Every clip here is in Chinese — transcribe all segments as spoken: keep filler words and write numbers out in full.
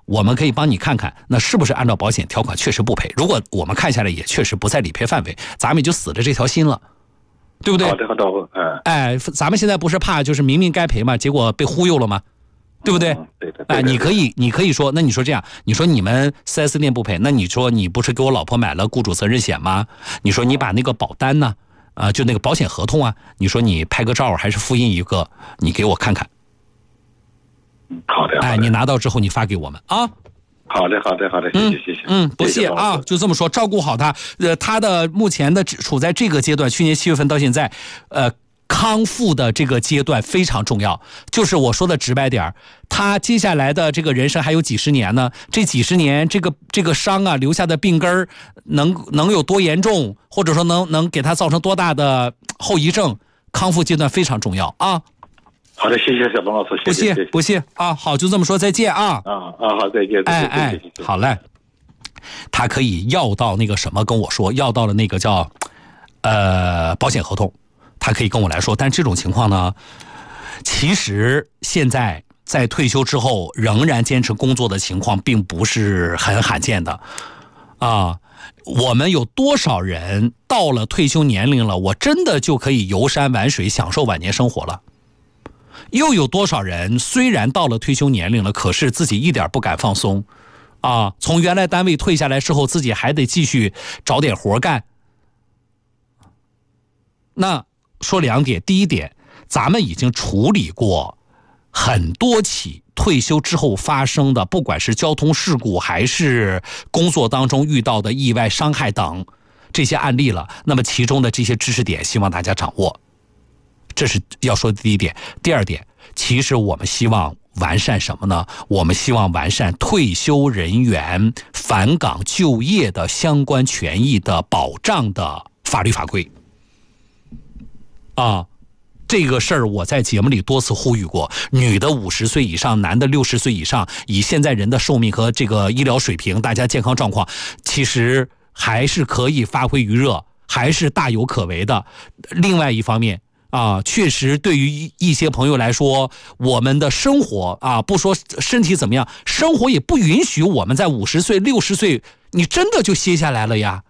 我们可以帮你看看，那是不是按照保险条款确实不赔？如果我们看下来也确实不在理赔范围，咱们也就死了这条心了，对不对？ 好的好的，嗯。 哎，咱们现在不是怕就是明明该赔嘛，结果被忽悠了吗？对不对？ 嗯、对的。哎， 你可以，你可以说，那你说这样，你说你们 四 S 店不赔，那你说你不是给我老婆买了雇主责任险吗？你说你把那个保单呢，啊、呃，就那个保险合同啊，你说你拍个照还是复印一个，你给我看看。 好的。 哎，你拿到之后你发给我们啊。 好的好的好的，谢谢谢谢。 嗯，不谢啊，就这么说，照顾好他。呃，他的目前的处在这个阶段，去年七月份到现在，呃。康复的这个阶段非常重要，就是我说的直白点，他接下来的这个人生还有几十年呢，这几十年这个这个伤啊留下的病根能能有多严重，或者说能能给他造成多大的后遗症，康复阶段非常重要啊。 好的，谢谢小东老师， 不谢不谢啊，好，就这么说，再见啊。 啊啊，好，再见。 哎哎，好嘞。他可以要到那个什么跟我说，要到了那个叫呃保险合同。他可以跟我来说，但这种情况呢，其实现在在退休之后仍然坚持工作的情况并不是很罕见的啊。我们有多少人到了退休年龄了，我真的就可以游山玩水享受晚年生活了？又有多少人虽然到了退休年龄了，可是自己一点不敢放松啊？从原来单位退下来之后，自己还得继续找点活干。那说两点，第一点，咱们已经处理过很多起退休之后发生的，不管是交通事故还是工作当中遇到的意外伤害等这些案例了。那么其中的这些知识点，希望大家掌握，这是要说的第一点。第二点，其实我们希望完善什么呢？我们希望完善退休人员返岗就业的相关权益的保障的法律法规。啊，这个事儿我在节目里多次呼吁过，女的五十岁以上，男的六十岁以上，以现在人的寿命和这个医疗水平，大家健康状况，其实还是可以发挥余热，还是大有可为的。另外一方面啊，确实对于一些朋友来说，我们的生活啊，不说身体怎么样，生活也不允许我们在五十岁、六十岁，你真的就歇下来了呀。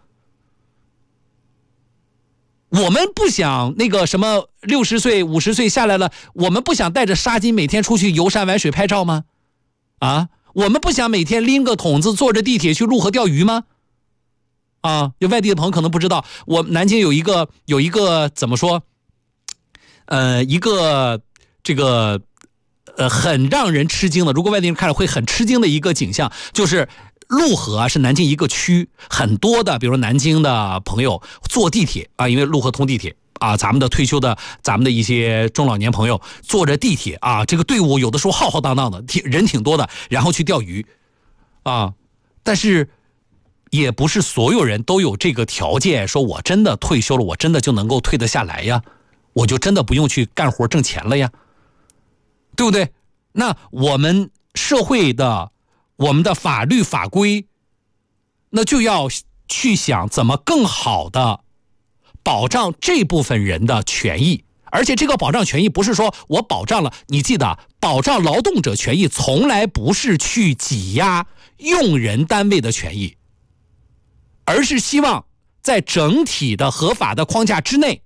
我们不想那个什么六十岁五十岁下来了，我们不想带着纱巾每天出去游山玩水拍照吗？啊，我们不想每天拎个桶子坐着地铁去陆河钓鱼吗？啊，有外地的朋友可能不知道，我南京有一个有一个怎么说，呃，一个这个呃很让人吃惊的，如果外地人看了会很吃惊的一个景象，就是陆河啊是南京一个区，很多的比如说南京的朋友坐地铁啊，因为陆河通地铁啊，咱们的退休的咱们的一些中老年朋友坐着地铁啊，这个队伍有的时候浩浩荡荡的，人挺多的，然后去钓鱼啊，但是也不是所有人都有这个条件，说我真的退休了，我真的就能够退得下来呀，我就真的不用去干活挣钱了呀，对不对？那我们社会的我们的法律法规，那就要去想怎么更好的保障这部分人的权益。而且这个保障权益不是说我保障了，你记得保障劳动者权益从来不是去挤压用人单位的权益，而是希望在整体的合法的框架之内，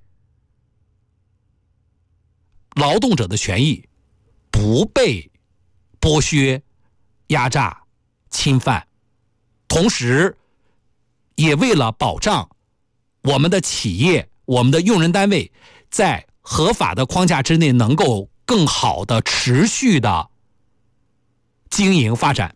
劳动者的权益不被剥削、压榨、侵犯，同时也为了保障我们的企业、我们的用人单位在合法的框架之内能够更好的持续的经营发展。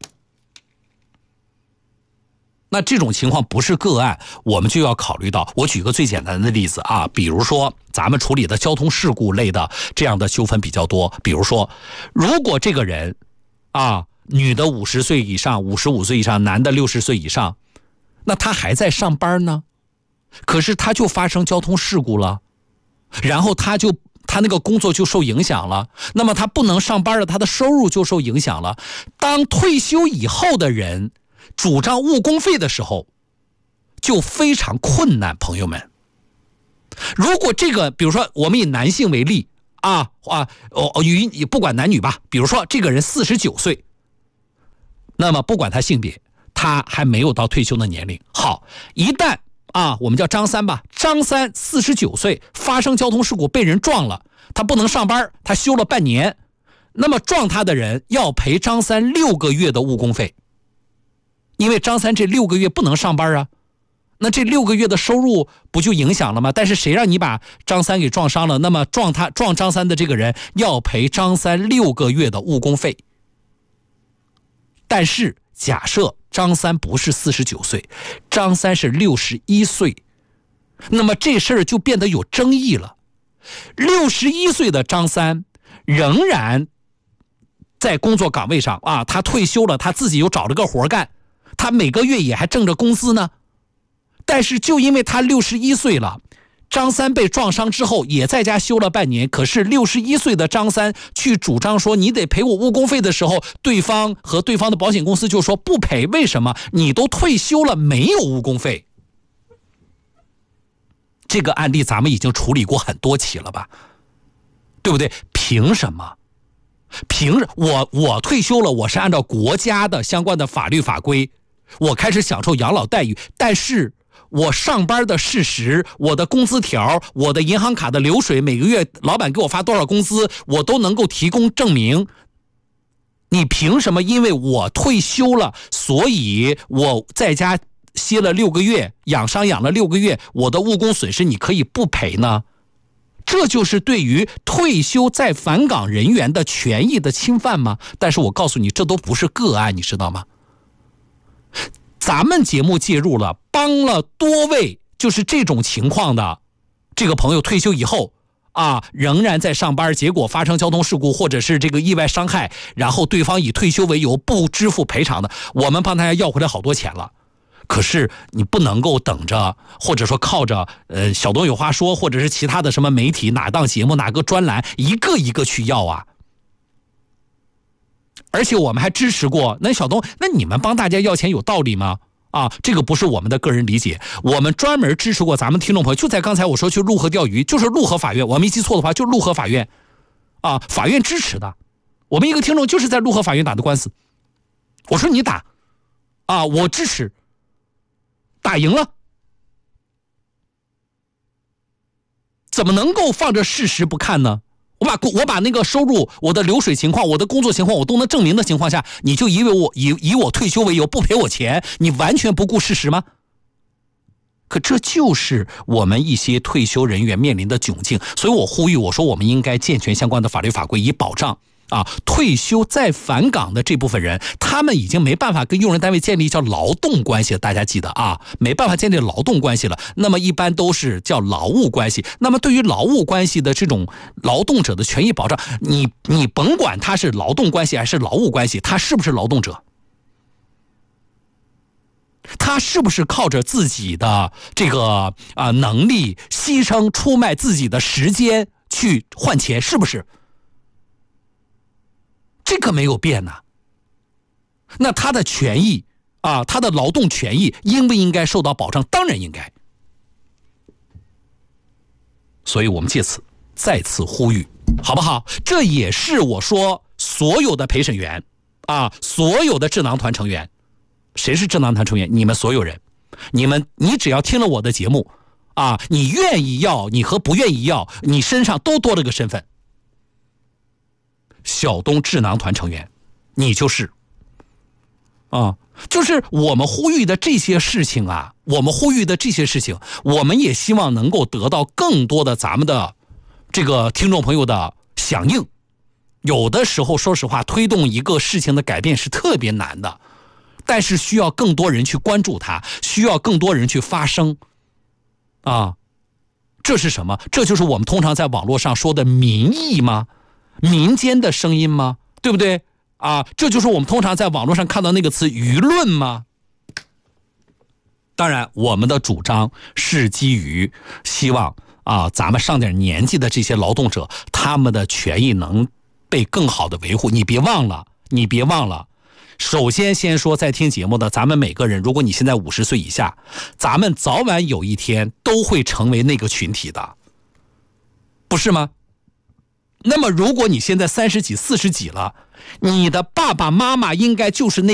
那这种情况不是个案，我们就要考虑到，我举个最简单的例子啊，比如说咱们处理的交通事故类的这样的纠纷比较多，比如说如果这个人啊，女的五十岁以上，五十五岁以上，男的六十岁以上，那他还在上班呢，可是他就发生交通事故了，然后他就他那个工作就受影响了，那么他不能上班了，他的收入就受影响了。当退休以后的人主张误工费的时候，就非常困难，朋友们。如果这个，比如说我们以男性为例啊啊，哦，与不管男女吧，比如说这个人四十九岁， 那么不管他性别，他还没有到退休的年龄。好，一旦啊，我们叫张三吧，张三四十九岁，发生交通事故被人撞了，他不能上班，他休了半年，那么撞他的人要赔张三六个月的误工费，因为张三这六个月不能上班啊，那这六个月的收入不就影响了吗？但是谁让你把张三给撞伤了，那么撞他撞张三的这个人要赔张三六个月的误工费。但是假设张三不是四十九岁，张三是六十一岁，那么这事儿就变得有争议了。六十一岁的张三仍然在工作岗位上啊，他退休了，他自己又找了个活干，他每个月也还挣着工资呢。但是就因为他六十一岁了，张三被撞伤之后也在家休了半年，可是六十一岁的张三去主张说你得赔我误工费的时候，对方和对方的保险公司就说不赔。为什么？你都退休了，没有误工费。这个案例咱们已经处理过很多起了吧，对不对？凭什么？凭我我退休了，我是按照国家的相关的法律法规，我开始享受养老待遇，但是我上班的事实，我的工资条，我的银行卡的流水，每个月老板给我发多少工资，我都能够提供证明。你凭什么因为我退休了，所以我在家歇了六个月，养伤养了六个月，我的误工损失你可以不赔呢？这就是对于退休在返岗人员的权益的侵犯吗？但是我告诉你，这都不是个案，你知道吗？咱们节目介入了，帮了多位就是这种情况的这个朋友退休以后啊，仍然在上班，结果发生交通事故或者是这个意外伤害，然后对方以退休为由不支付赔偿的，我们帮大家要回来好多钱了。可是你不能够等着，或者说靠着呃小东有话说，或者是其他的什么媒体哪档节目哪个专栏一个一个去要啊。而且我们还支持过，那小东，那你们帮大家要钱有道理吗？啊，这个不是我们的个人理解，我们专门支持过咱们听众朋友，就在刚才我说去陆河钓鱼，就是陆河法院，我没记错的话，就是陆河法院，啊，法院支持的。我们一个听众就是在陆河法院打的官司，我说你打，啊，我支持，打赢了，怎么能够放着事实不看呢？我把我把那个收入、我的流水情况、我的工作情况，我都能证明的情况下，你就以为我以以我退休为由不赔我钱，你完全不顾事实吗？可这就是我们一些退休人员面临的窘境，所以我呼吁，我说我们应该健全相关的法律法规，以保障啊退休再返岗的这部分人，他们已经没办法跟用人单位建立叫劳动关系了，大家记得啊，没办法建立劳动关系了，那么一般都是叫劳务关系。那么对于劳务关系的这种劳动者的权益保障，你你甭管他是劳动关系还是劳务关系，他是不是劳动者？他是不是靠着自己的这个啊、呃、能力牺牲出卖自己的时间去换钱？是不是？这个没有变呢。那他的权益啊，他的劳动权益应不应该受到保障？当然应该。所以我们借此再次呼吁，好不好？这也是我说所有的陪审员啊，所有的智囊团成员。谁是智囊团成员？你们所有人，你们你只要听了我的节目啊，你愿意要，你和不愿意要，你身上都多了个身份。小东智囊团成员，你就是啊，就是我们呼吁的这些事情啊，我们呼吁的这些事情，我们也希望能够得到更多的咱们的这个听众朋友的响应。有的时候，说实话，推动一个事情的改变是特别难的。但是需要更多人去关注它，需要更多人去发声啊，这是什么？这就是我们通常在网络上说的民意吗？民间的声音吗？对不对啊？这就是我们通常在网络上看到那个词舆论吗？当然我们的主张是基于希望啊，咱们上点年纪的这些劳动者，他们的权益能被更好的维护。你别忘了你别忘了首先先说在听节目的咱们每个人，如果你现在五十岁以下，咱们早晚有一天都会成为那个群体的，不是吗？那么如果你现在三十几四十几了，你的爸爸妈妈应该就是那